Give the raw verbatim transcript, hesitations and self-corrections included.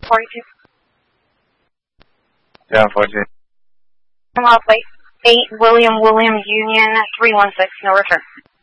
forty-two. seven fourteen. Off plate eight William William Union three one six, no return.